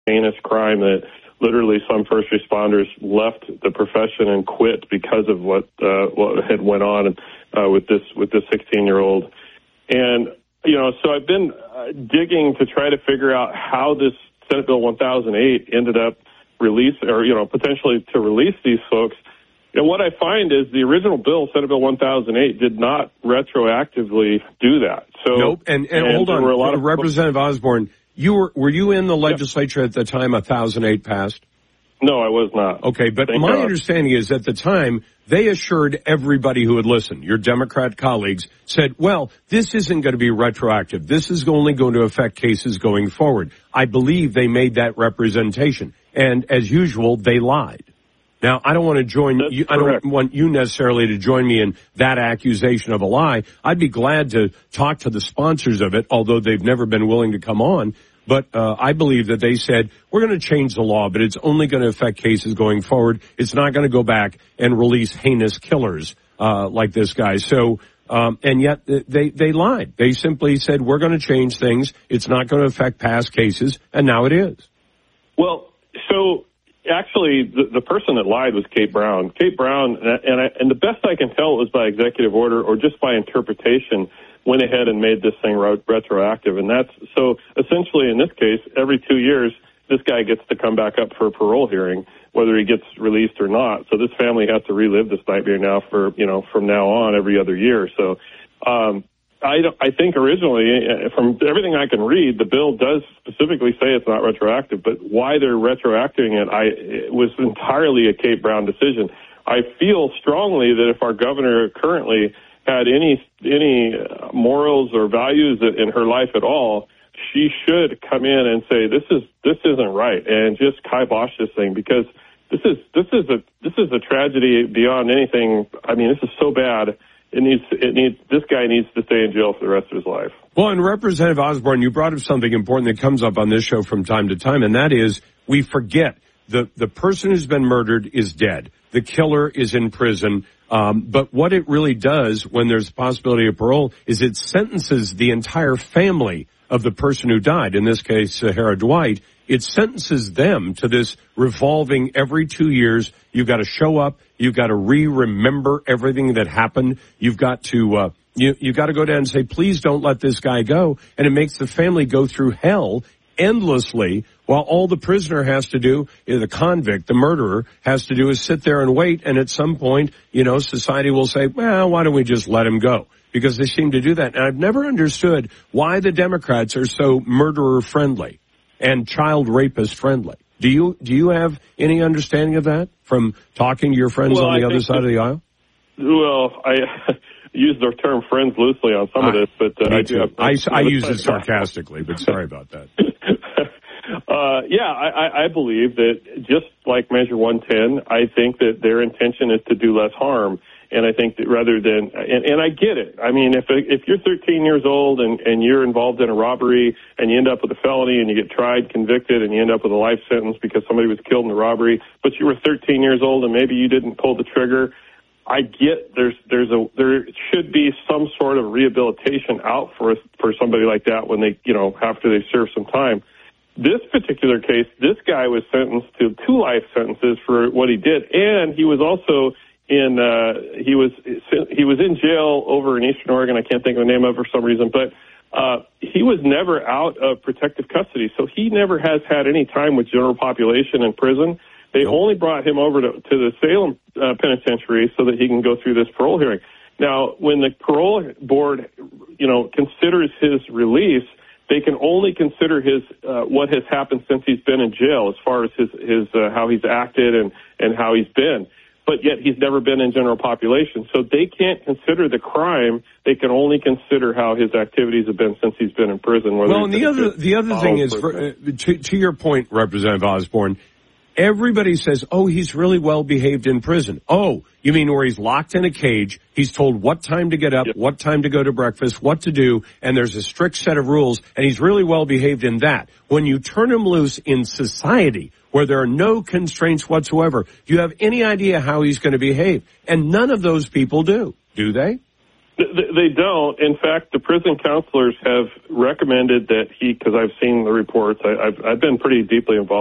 heinous crime that literally some first responders left the profession and quit because of what had went on with this 16-year-old. And, so I've been digging to try to figure out how this Senate Bill 1008 ended up potentially to release these folks. And what I find is the original bill, Senate Bill 1008, did not retroactively do that. So, nope. And hold on, Representative Osborne, were you in the legislature at the time 1008 passed? No, I was not. Okay, but my understanding is at the time, they assured everybody who would listen, your Democrat colleagues, said, well, this isn't going to be retroactive. This is only going to affect cases going forward. I believe they made that representation. And as usual, they lied. Now, I don't want to join you. I don't want you necessarily to join me in that accusation of a lie. I'd be glad to talk to the sponsors of it, although they've never been willing to come on. But I believe that they said, we're going to change the law, but it's only going to affect cases going forward. It's not going to go back and release heinous killers like this guy. So, and yet they lied. They simply said, we're going to change things. It's not going to affect past cases. And now it is. Well, so actually, the person that lied was Kate Brown. Kate Brown, and the best I can tell, it was by executive order or just by interpretation, went ahead and made this thing retroactive. And that's so essentially in this case, every 2 years, this guy gets to come back up for a parole hearing, whether he gets released or not. So this family has to relive this nightmare now for, from now on every other year. So, I think originally, from everything I can read, the bill does specifically say it's not retroactive, but why they're retroacting it was entirely a Kate Brown decision. I feel strongly that if our governor currently had any morals or values in her life at all, she should come in and say this isn't right and just kibosh this thing, because this is a tragedy beyond anything. I mean, this is so bad. This guy needs to stay in jail for the rest of his life. Well, and Representative Osborne, you brought up something important that comes up on this show from time to time, and that is we forget the person who's been murdered is dead. The killer is in prison. But what it really does when there's a possibility of parole is it sentences the entire family of the person who died, in this case, Sahara Dwight. It sentences them to this revolving every 2 years. You've got to show up. You've got to remember everything that happened. You've got to you've got to go down and say, please don't let this guy go. And it makes the family go through hell endlessly, while all the prisoner has to do, the convict, the murderer, has to do is sit there and wait. And at some point, society will say, well, why don't we just let him go? Because they seem to do that. And I've never understood why the Democrats are so murderer-friendly and child rapist-friendly. Do you have any understanding of that from talking to your friends on the other side of the aisle? Well, I use the term friends loosely on some of this, but I do have... I use it sarcastically, but sorry about that. I believe that just like Measure 110, I think that their intention is to do less harm. And I think that rather than, and I get it. I mean, if you're 13 years old and you're involved in a robbery and you end up with a felony and you get tried, convicted, and you end up with a life sentence because somebody was killed in the robbery, but you were 13 years old and maybe you didn't pull the trigger, I get there should be some sort of rehabilitation out for somebody like that when they, after they serve some time. This particular case, this guy was sentenced to 2 life sentences for what he did, and he was also he was in jail over in Eastern Oregon. I can't think of the name of it for some reason, but he was never out of protective custody, so he never has had any time with general population in prison. They only brought him over to the Salem penitentiary so that he can go through this parole hearing. Now, when the parole board, considers his release, they can only consider his what has happened since he's been in jail, as far as his how he's acted and how he's been. But yet he's never been in general population. So they can't consider the crime. They can only consider how his activities have been since he's been in prison. Well, and the other thing is, to your point, Representative Osborne, everybody says, oh, he's really well behaved in prison. Oh, you mean where he's locked in a cage, he's told what time to get up, what time to go to breakfast, what to do, and there's a strict set of rules, and he's really well behaved in that. When you turn him loose in society, where there are no constraints whatsoever, do you have any idea how he's going to behave? And none of those people do they? They don't. In fact, the prison counselors have recommended that because I've seen the reports, I've been pretty deeply involved